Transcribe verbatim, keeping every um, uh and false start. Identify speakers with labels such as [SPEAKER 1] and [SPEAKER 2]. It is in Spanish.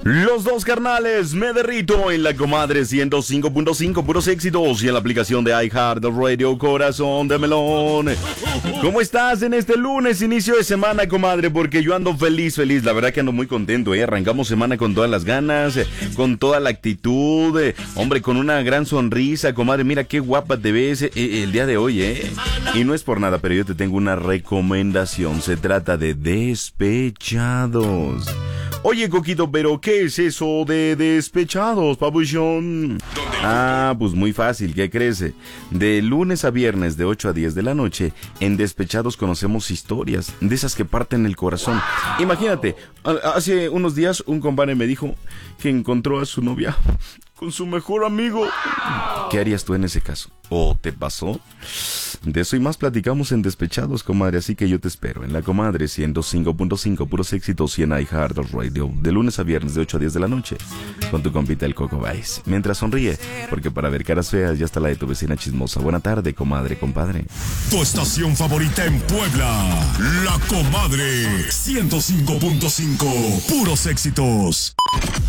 [SPEAKER 1] Los dos carnales, me derrito en la comadre ciento cinco punto cinco, puros éxitos, y en la aplicación de iHeartRadio, corazón de melón. ¿Cómo estás en este lunes, inicio de semana, comadre? Porque yo ando feliz, feliz, la verdad que ando muy contento, ¿eh? Arrancamos semana con todas las ganas, eh, con toda la actitud, eh, hombre, con una gran sonrisa, comadre, mira qué guapa te ves eh, el día de hoy, ¿eh? Y no es por nada, pero yo te tengo una recomendación, se trata de Despechados. Oye, Coquito, pero ¿qué es eso de Despechados, papuchón? Ah, pues muy fácil, ¿qué crees? De lunes a viernes, de ocho a diez de la noche, en Despechados conocemos historias, de esas que parten el corazón. Imagínate, hace unos días un compadre me dijo que encontró a su novia con su mejor amigo. ¿Qué harías tú en ese caso? ¿O te pasó? De eso y más platicamos en Despechados, comadre, así que yo te espero en la comadre ciento cinco punto cinco, puros éxitos, y en iHeartRadio, de lunes a viernes de ocho a diez de la noche, con tu compita el Coco Baez. Mientras sonríe, porque para ver caras feas ya está la de tu vecina chismosa. Buena tarde, comadre, compadre.
[SPEAKER 2] Tu estación favorita en Puebla, La Comadre ciento cinco punto cinco, puros éxitos.